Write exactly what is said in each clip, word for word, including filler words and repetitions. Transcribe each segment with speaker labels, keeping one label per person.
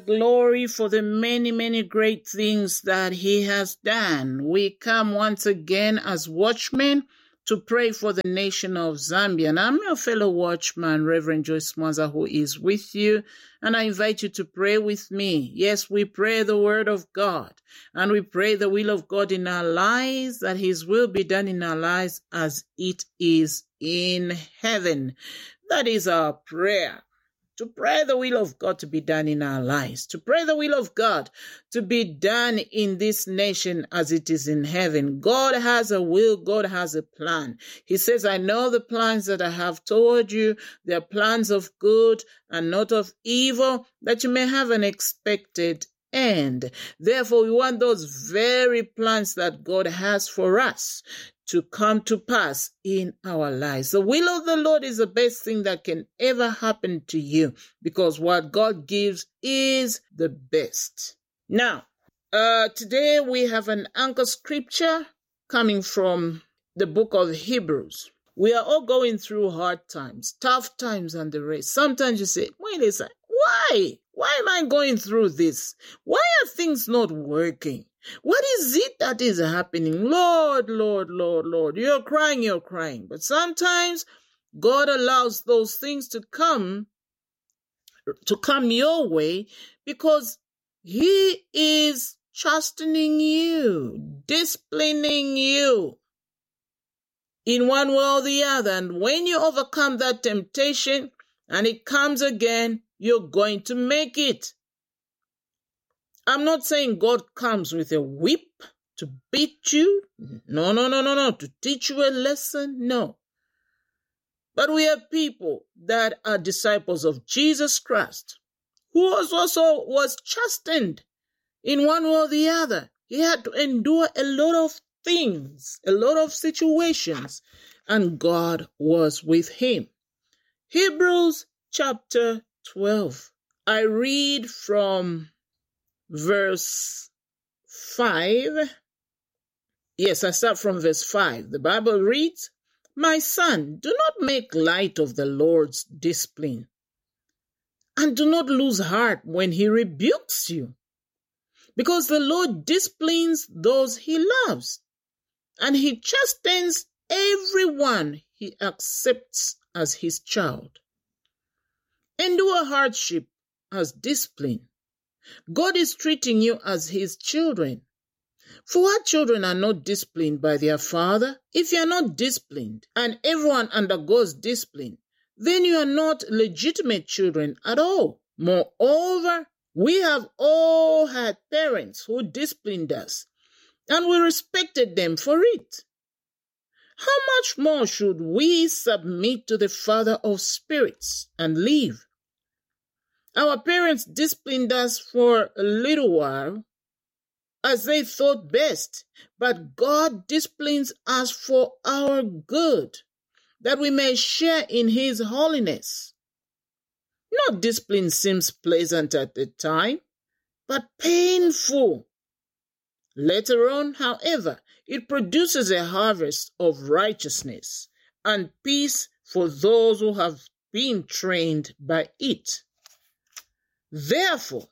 Speaker 1: Glory for the many, many great things that he has done. We come once again as watchmen to pray for the nation of Zambia. And I'm your fellow watchman, Reverend Joyce Mwanza, who is with you. And I invite you to pray with me. Yes, we pray the word of God. And we pray the will of God in our lives, that his will be done in our lives as it is in heaven. That is our prayer. To pray the will of God to be done in our lives, to pray the will of God to be done in this nation as it is in heaven. God has a will, God has a plan. He says, I know the plans that I have toward you. They are plans of good and not of evil, that you may have an expected end. Therefore, we want those very plans that God has for us to come to pass in our lives. The will of the Lord is the best thing that can ever happen to you, because what God gives is the best. Now, uh, today we have an anchor scripture coming from the book of Hebrews. We are all going through hard times, tough times and the rest. Sometimes you say, wait a second, why? Why am I going through this? Why are things not working? What is it that is happening? Lord, Lord, Lord, Lord. You're crying, you're crying. But sometimes God allows those things to come, to come your way, because he is chastening you, disciplining you in one way or the other. And when you overcome that temptation and it comes again, you're going to make it. I'm not saying God comes with a whip to beat you. No, no, no, no, no. To teach you a lesson. No. But we have people that are disciples of Jesus Christ, who was also was chastened in one way or the other. He had to endure a lot of things, a lot of situations, and God was with him. Hebrews chapter twelve. I read from verse five. Yes, I start from verse five. The Bible reads, My son, do not make light of the Lord's discipline, and do not lose heart when he rebukes you, because the Lord disciplines those he loves, and he chastens everyone he accepts as his child. Endure hardship as discipline. God is treating you as his children. For what children are not disciplined by their father? If you are not disciplined, and everyone undergoes discipline, then you are not legitimate children at all. Moreover, we have all had parents who disciplined us, and we respected them for it. How much more should we submit to the Father of spirits and live? Our parents disciplined us for a little while as they thought best, but God disciplines us for our good, that we may share in his holiness. No discipline seems pleasant at the time, but painful. Later on, however, it produces a harvest of righteousness and peace for those who have been trained by it. Therefore,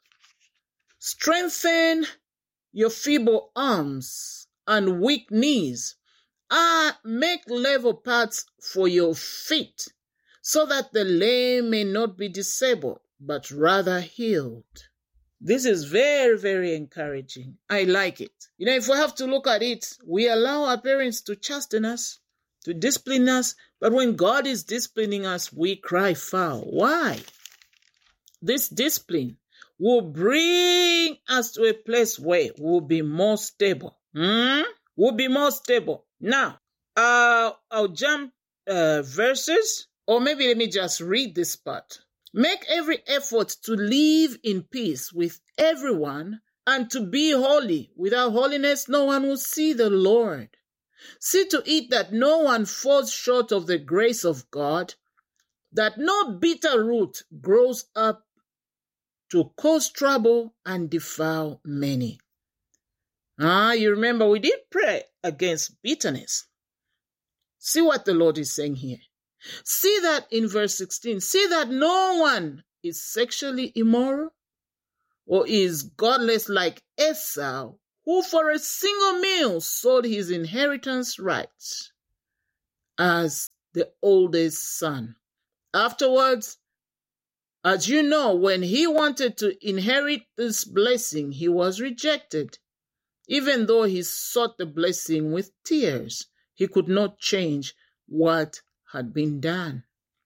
Speaker 1: strengthen your feeble arms and weak knees. Ah, make level paths for your feet, so that the lame may not be disabled, but rather healed. This is very, very encouraging. I like it. You know, if we have to look at it, we allow our parents to chasten us, to discipline us, but when God is disciplining us, we cry foul. Why? This discipline will bring us to a place where we'll be more stable. Hmm? We'll be more stable. Now, uh, I'll jump uh, verses, or maybe let me just read this part. Make every effort to live in peace with everyone and to be holy. Without holiness, no one will see the Lord. See to it that no one falls short of the grace of God, that no bitter root grows up to cause trouble and defile many. Ah, you remember we did pray against bitterness. See what the Lord is saying here. See that in verse sixteen. See that no one is sexually immoral, or is godless like Esau, who for a single meal sold his inheritance rights as the oldest son. Afterwards, as you know, when he wanted to inherit this blessing, he was rejected. Even though he sought the blessing with tears, he could not change what had been done.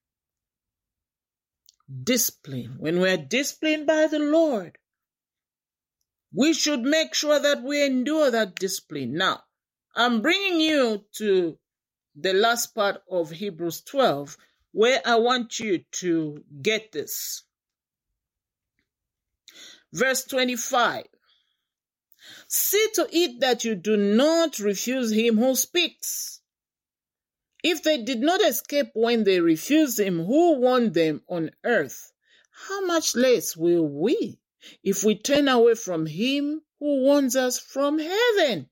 Speaker 1: Discipline. When we are disciplined by the Lord, we should make sure that we endure that discipline. Now, I'm bringing you to the last part of Hebrews twelve, where I want you to get this. Verse twenty-five. See to it that you do not refuse him who speaks. If they did not escape when they refused him who warned them on earth, how much less will we if we turn away from him who warns us from heaven?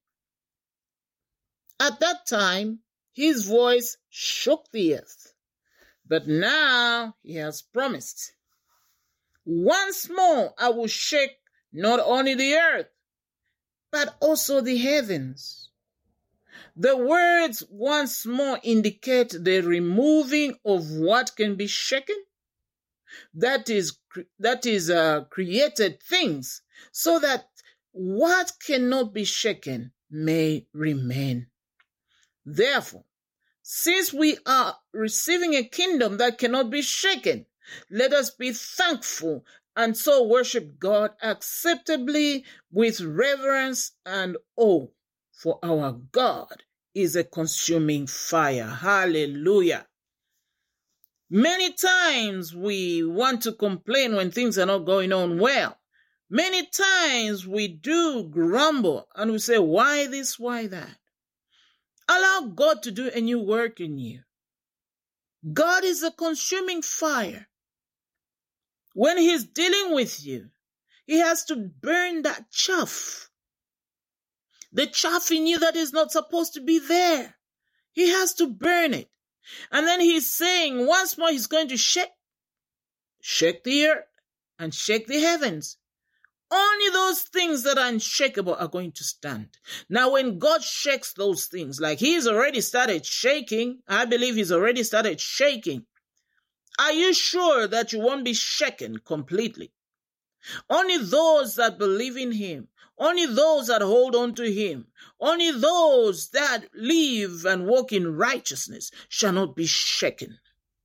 Speaker 1: At that time, his voice shook the earth, but now he has promised, once more I will shake not only the earth, but also the heavens. The words once more indicate the removing of what can be shaken, that is, that is uh, created things, so that what cannot be shaken may remain. Therefore, since we are receiving a kingdom that cannot be shaken, let us be thankful and so worship God acceptably with reverence and awe, for our God is a consuming fire. Hallelujah. Many times we want to complain when things are not going on well. Many times we do grumble and we say, why this, why that? Allow God to do a new work in you. God is a consuming fire. When he's dealing with you, he has to burn that chaff. The chaff in you that is not supposed to be there. He has to burn it. And then he's saying once more he's going to shake, shake the earth and shake the heavens. Only those things that are unshakable are going to stand. Now, when God shakes those things, like he's already started shaking, I believe he's already started shaking. Are you sure that you won't be shaken completely? Only those that believe in him, only those that hold on to him, only those that live and walk in righteousness shall not be shaken.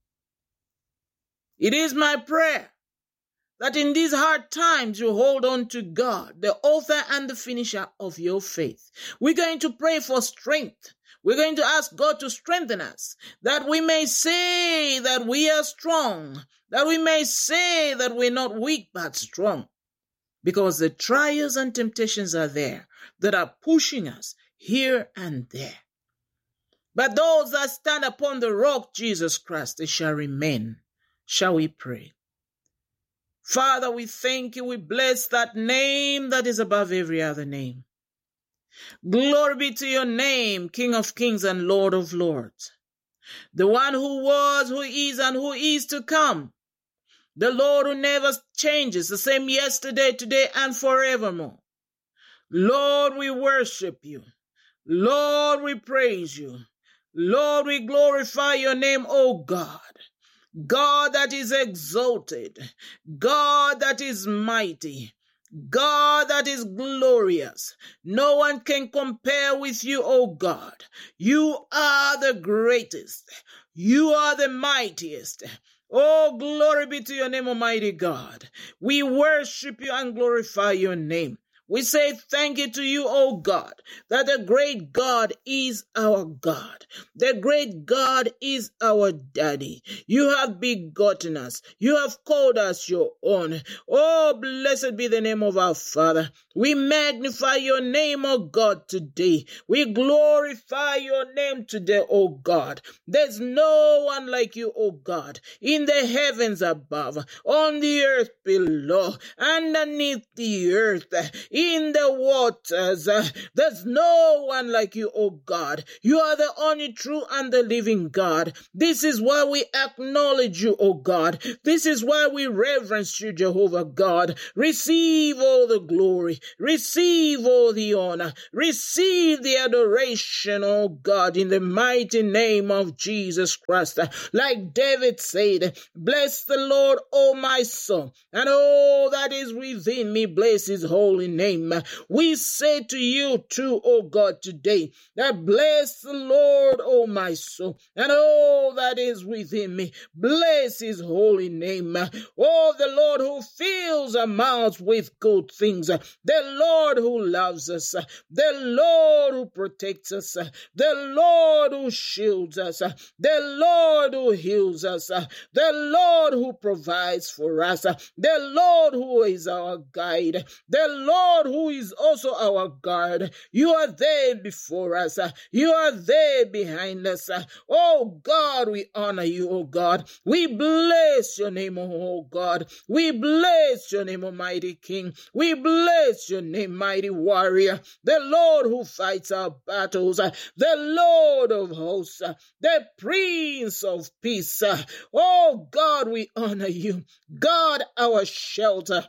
Speaker 1: It is my prayer that in these hard times you hold on to God, the author and the finisher of your faith. We're going to pray for strength. We're going to ask God to strengthen us, that we may say that we are strong, that we may say that we're not weak but strong, because the trials and temptations are there that are pushing us here and there. But those that stand upon the rock, Jesus Christ, they shall remain. Shall we pray? Father, we thank you. We bless that name that is above every other name. Glory be to your name, King of kings and Lord of lords. The one who was, who is, and who is to come. The Lord who never changes, the same yesterday, today, and forevermore. Lord, we worship you. Lord, we praise you. Lord, we glorify your name, O God. God that is exalted, God that is mighty, God that is glorious. No one can compare with you, O God. You are the greatest. You are the mightiest. Oh, glory be to your name, Almighty God. We worship you and glorify your name. We say thank you to you, O God, that the great God is our God. The great God is our Daddy. You have begotten us. You have called us your own. Oh, blessed be the name of our Father. We magnify your name, O God, today. We glorify your name today, O God. There's no one like you, O God, in the heavens above, on the earth below, underneath the earth. in the waters. Uh, there's no one like you, O God. You are the only true and the living God. This is why we acknowledge you, O God. This is why we reverence you, Jehovah God. Receive all the glory. Receive all the honor. Receive the adoration, O God, in the mighty name of Jesus Christ. Like David said, bless the Lord, O my soul, and all that is within me, bless his holy name. We say to you too, O God, today, that bless the Lord, O my soul, and all that is within me, bless his holy name. Oh, the Lord who fills our mouths with good things, the Lord who loves us, the Lord who protects us, the Lord who shields us, the Lord who heals us, the Lord who provides for us, the Lord who is our guide, the Lord who is also our guard. You are there before us. You are there behind us. Oh God, we honor you, oh God. We bless your name, oh God. We bless your name, Almighty King. We bless your name, mighty warrior. The Lord who fights our battles. The Lord of hosts. The Prince of Peace. Oh God, we honor you. God, our shelter.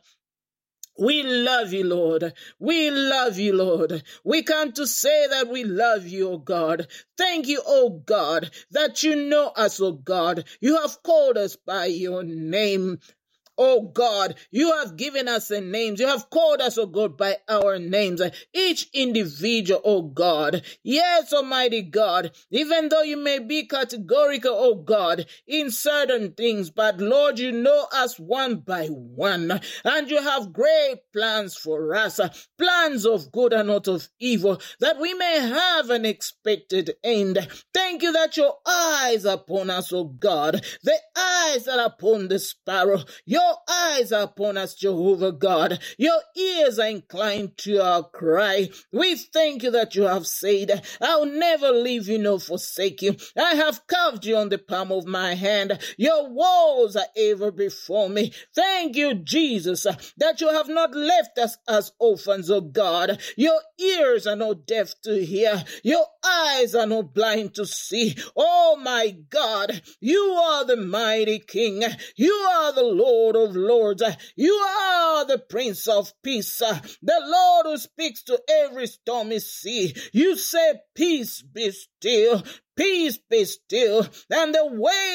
Speaker 1: We love you, Lord. We love you, Lord. We come to say that we love you, oh God. Thank you, oh God, that you know us, oh God. You have called us by your name. Oh God, you have given us the names. You have called us, oh God, by our names. Each individual, oh God. Yes, Almighty God, even though you may be categorical, oh God, in certain things, but Lord, you know us one by one. And you have great plans for us, plans of good and not of evil, that we may have an expected end. Thank you that your eyes are upon us, oh God. The eyes that are upon the sparrow. Your Your eyes are upon us, Jehovah God. Your ears are inclined to our cry. We thank you that you have said, I'll never leave you nor forsake you. I have carved you on the palm of my hand. Your walls are ever before me. Thank you, Jesus, that you have not left us as orphans, oh God. Your ears are not deaf to hear. Your eyes are not blind to see. Oh my God, you are the mighty King. You are the Lord of Lords. You are the Prince of Peace, the Lord who speaks to every stormy sea. You say, peace be still. Peace be still, and the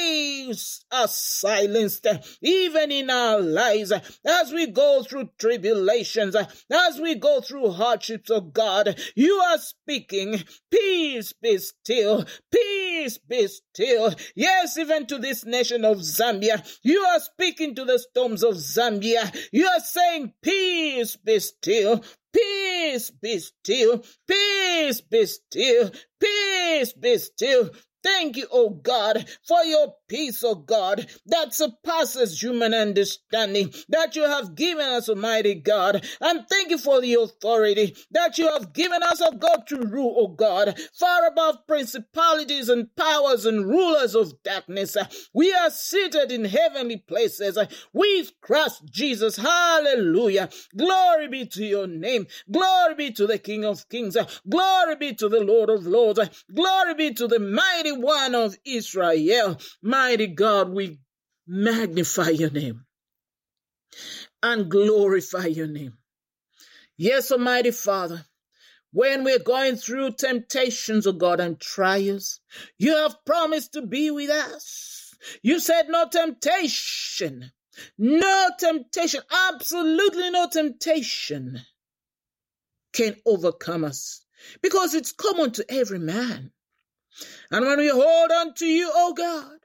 Speaker 1: waves are silenced, even in our lives, as we go through tribulations, as we go through hardships, oh God. You are speaking, peace be still, peace be still. Yes, even to this nation of Zambia, you are speaking to the storms of Zambia. You are saying, peace be still. Peace be still, peace be still, peace be still. Thank you, oh God, for your peace, oh God, that surpasses human understanding, that you have given us, Almighty God. And thank you for the authority that you have given us, oh God, to rule, oh God, far above principalities and powers and rulers of darkness. We are seated in heavenly places with Christ Jesus. Hallelujah. Glory be to your name. Glory be to the King of Kings. Glory be to the Lord of Lords. Glory be to the mighty One of Israel. Mighty God, we magnify your name and glorify your name. Yes, Almighty Father, when we're going through temptations, oh God, and trials, you have promised to be with us. You said no temptation, no temptation, absolutely no temptation can overcome us, because it's common to every man. And when we hold on to you, oh God,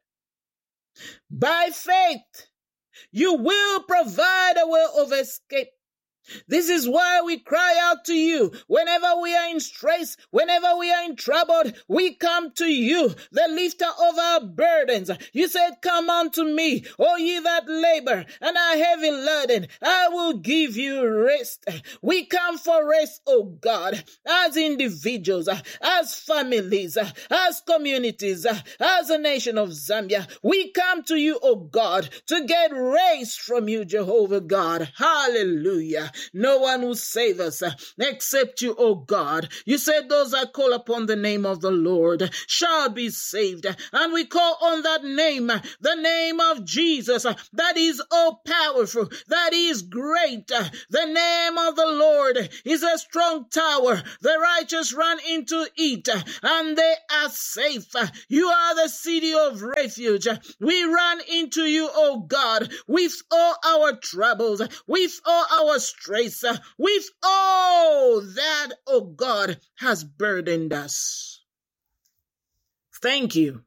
Speaker 1: by faith, you will provide a way of escape. This is why we cry out to you. Whenever we are in stress, whenever we are in trouble, we come to you, the lifter of our burdens. You said, come unto me, all ye that labor and are heavy laden, I will give you rest. We come for rest, oh God, as individuals, as families, as communities, as a nation of Zambia. We come to you, oh God, to get rest from you, Jehovah God. Hallelujah. No one will save us except you, O God. You said those that call upon the name of the Lord shall be saved. And we call on that name, the name of Jesus, that is all powerful, that is great. The name of the Lord is a strong tower. The righteous run into it and they are safe. You are the city of refuge. We run into you, O God, with all our troubles, with all our stress, with all that, O God, has burdened us. Thank you,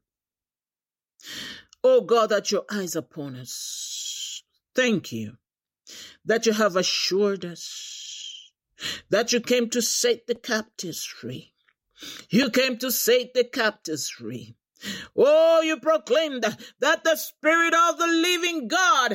Speaker 1: O God, that your eyes upon us. Thank you that you have assured us that you came to set the captives free. You came to set the captives free. Oh, you proclaimed that the Spirit of the living God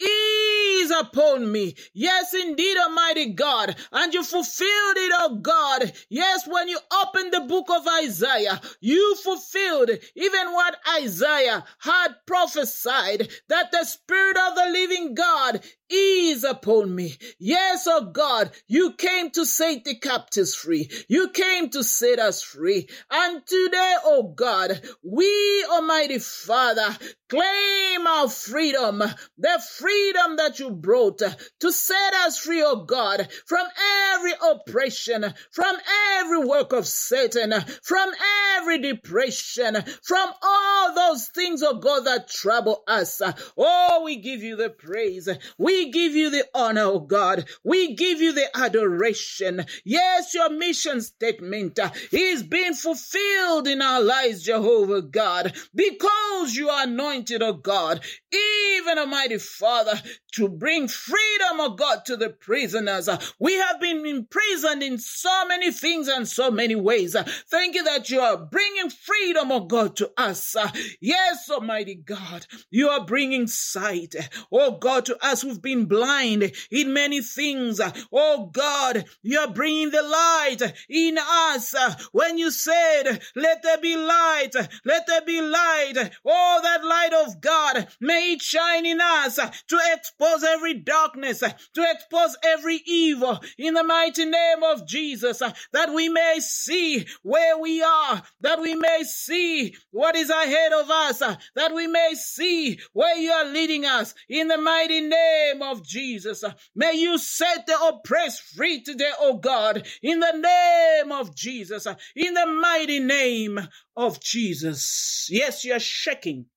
Speaker 1: is upon me. Yes, indeed, Almighty God. And you fulfilled it, oh God. Yes, when you opened the book of Isaiah, you fulfilled even what Isaiah had prophesied, that the Spirit of the living God is upon me. Yes, oh God, you came to set the captives free. You came to set us free. And today, oh God, we, Almighty Father, claim our freedom, the freedom that you brought to set us free, oh God, from every oppression, from every work of Satan, from every depression, from all those things, oh God, that trouble us. Oh, we give you the praise. We give you the honor, oh God. We give you the adoration. Yes, your mission statement is being fulfilled in our lives, Jehovah God, because you are anointed, oh God, even Almighty Father, to bring freedom, oh God, to the prisoners. We have been imprisoned in so many things and so many ways. Thank you that you are bringing freedom, oh God, to us. Yes, Almighty God, you are bringing sight, oh God, to us who've been blind in many things. Oh God, you are bringing the light in us. When you said, let there be light, let there be light. Oh, that light of God, may it shine in us to expose every darkness, to expose every evil in the mighty name of Jesus, that we may see where we are, that we may see what is ahead of us, that we may see where you are leading us in the mighty name of Jesus. May you set the oppressed free today, oh God, in the name of Jesus, in the mighty name of Jesus. Yes, you are shaking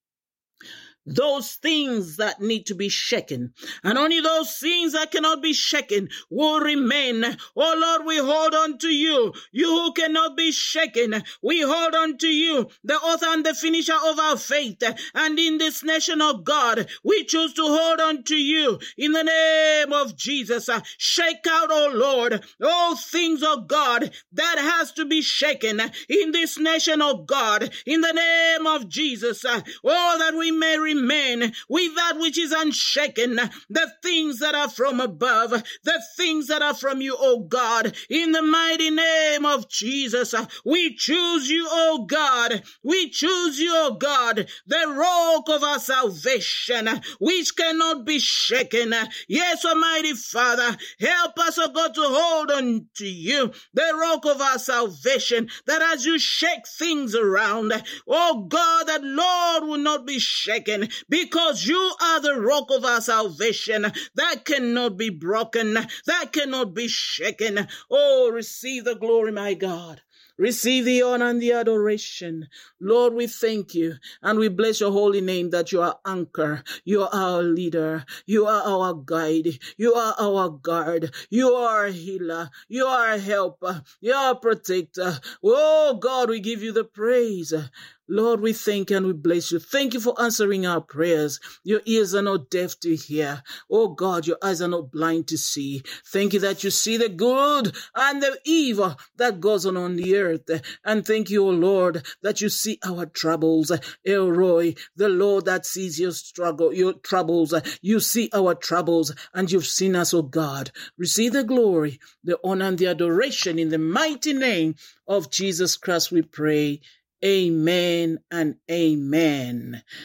Speaker 1: those things that need to be shaken. And only those things that cannot be shaken will remain. Oh Lord, we hold on to you. You who cannot be shaken. We hold on to you, the author and the finisher of our faith. And in this nation of God, we choose to hold on to you in the name of Jesus. Shake out, oh Lord, all things of God that has to be shaken in this nation of God in the name of Jesus. Oh, that we may remain Remain with that which is unshaken, the things that are from above, the things that are from you, O God, in the mighty name of Jesus. We choose you, O God. We choose you, O God, the rock of our salvation, which cannot be shaken. Yes, Almighty Father, help us, O God, to hold on to you, the rock of our salvation, that as you shake things around, O God, that Lord will not be shaken, because you are the rock of our salvation that cannot be broken, that cannot be shaken. Oh, receive the glory, my God. Receive the honor and the adoration. Lord, we thank you and we bless your holy name that you are anchor. You are our leader. You are our guide. You are our guard. You are a healer. You are a helper. You are a protector. Oh God, we give you the praise. Lord, we thank you and we bless you. Thank you for answering our prayers. Your ears are not deaf to hear. Oh God, your eyes are not blind to see. Thank you that you see the good and the evil that goes on on the earth. And thank you, oh Lord, that you see our troubles. El Roy, the Lord that sees your struggle, your troubles. You see our troubles and you've seen us, oh God. Receive the glory, the honor and the adoration in the mighty name of Jesus Christ we pray. Amen and amen.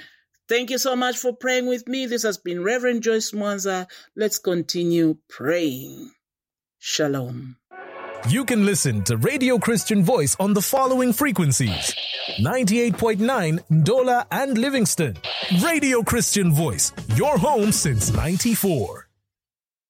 Speaker 1: Thank you so much for praying with me. This has been Reverend Joyce Mwanza. Let's continue praying. Shalom.
Speaker 2: You can listen to Radio Christian Voice on the following frequencies: ninety-eight point nine Ndola and Livingston. Radio Christian Voice, your home since ninety-four.